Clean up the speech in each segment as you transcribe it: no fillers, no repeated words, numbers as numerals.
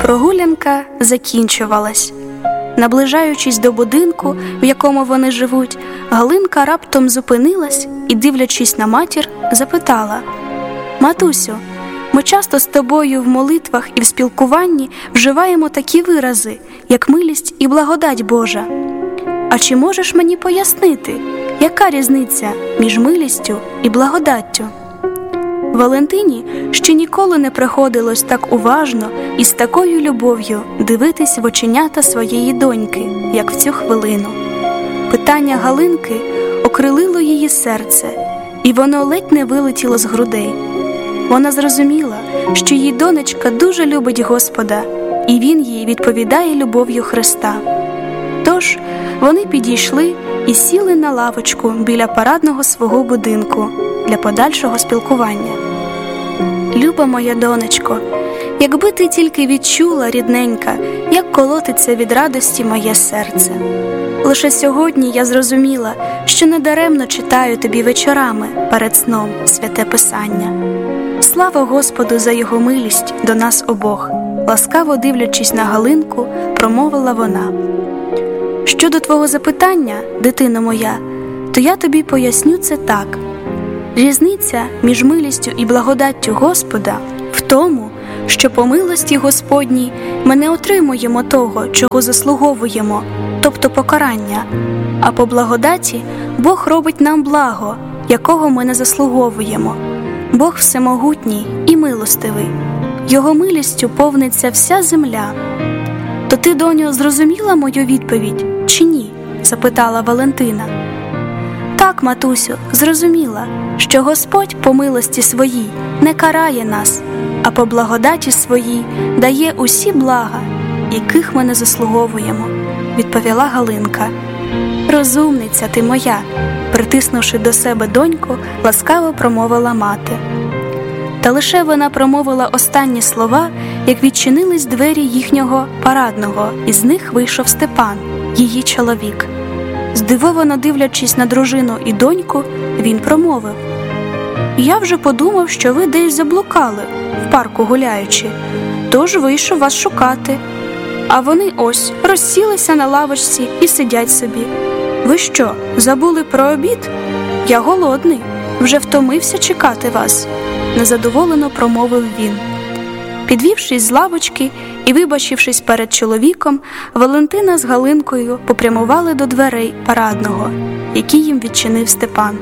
Прогулянка закінчувалась. Наближаючись до будинку, в якому вони живуть, Галинка раптом зупинилась і, дивлячись на матір, запитала: «Матусю, ми часто з тобою в молитвах і в спілкуванні вживаємо такі вирази, як милість і благодать Божа. А чи можеш мені пояснити, яка різниця між милістю і благодаттю?» Валентині ще ніколи не приходилось так уважно і з такою любов'ю дивитись в оченята своєї доньки, як в цю хвилину. Питання Галинки окрилило її серце, і воно ледь не вилетіло з грудей. Вона зрозуміла, що її донечка дуже любить Господа, і Він їй відповідає любов'ю Христа. Тож вони підійшли і сіли на лавочку біля парадного свого будинку для подальшого спілкування. «Люба моя донечко, якби ти тільки відчула, рідненька, як колотиться від радості моє серце. Лише сьогодні я зрозуміла, що недаремно читаю тобі вечорами перед сном святе Писання. Слава Господу за Його милість до нас обох», ласкаво дивлячись на Галинку, промовила вона. «Щодо твого запитання, дитино моя, то я тобі поясню це так. Різниця між милістю і благодаттю Господа в тому, що по милості Господній ми не отримуємо того, чого заслуговуємо, тобто покарання, а по благодаті Бог робить нам благо, якого ми не заслуговуємо. Бог всемогутній і милостивий. Його милістю повниться вся земля». «То ти, доню, зрозуміла мою відповідь, чи ні?» – запитала Валентина. «Так, матусю, зрозуміла, що Господь по милості своїй не карає нас, а по благодаті своїй дає усі блага, яких ми не заслуговуємо», – відповіла Галинка. «Розумниця ти моя», – притиснувши до себе доньку, ласкаво промовила мати. Та лише вона промовила останні слова, як відчинились двері їхнього парадного, і з них вийшов Степан, її чоловік. Здивовано дивлячись на дружину і доньку, він промовив: «Я вже подумав, що ви десь заблукали, в парку гуляючи, тож вийшов вас шукати. А вони ось розсілися на лавочці і сидять собі. Ви що, забули про обід? Я голодний, вже втомився чекати вас», – незадоволено промовив він. Підвівшись з лавочки і вибачившись перед чоловіком, Валентина з Галинкою попрямували до дверей парадного, які їм відчинив Степан.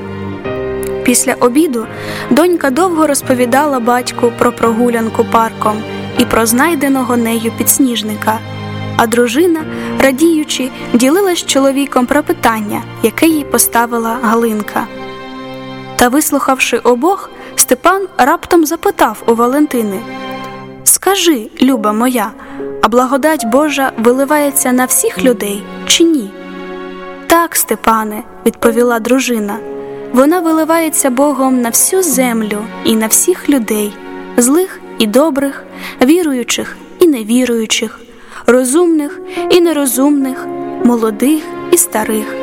Після обіду донька довго розповідала батьку про прогулянку парком і про знайденого нею підсніжника, а дружина, радіючи, ділилась з чоловіком про питання, яке їй поставила Галинка. Та, вислухавши обох, Степан раптом запитав у Валентини: «Скажи, люба моя, а благодать Божа виливається на всіх людей чи ні?» «Так, Степане», – відповіла дружина, – «вона виливається Богом на всю землю і на всіх людей, злих і добрих, віруючих і невіруючих, розумних і нерозумних, молодих і старих.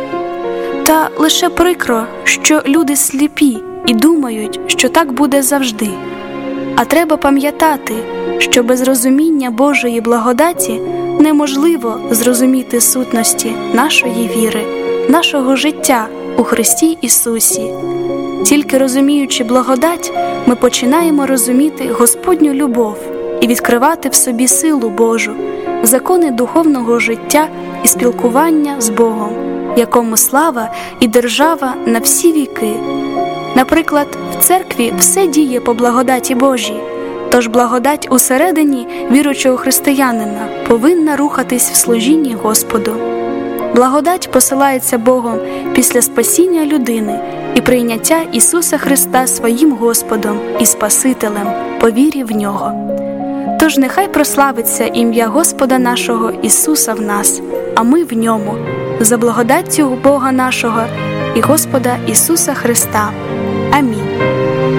Та лише прикро, що люди сліпі і думають, що так буде завжди. А треба пам'ятати, що без розуміння Божої благодаті неможливо зрозуміти сутності нашої віри, нашого життя у Христі Ісусі. Тільки розуміючи благодать, ми починаємо розуміти Господню любов і відкривати в собі силу Божу, закони духовного життя і спілкування з Богом, якому слава і держава на всі віки. Наприклад, в церкві все діє по благодаті Божій, тож благодать усередині віруючого християнина повинна рухатись в служінні Господу. Благодать посилається Богом після спасіння людини і прийняття Ісуса Христа своїм Господом і Спасителем по вірі в Нього. Тож нехай прославиться ім'я Господа нашого Ісуса в нас, а ми в Ньому, за благодаттю Бога нашого і Господа Ісуса Христа. Амінь.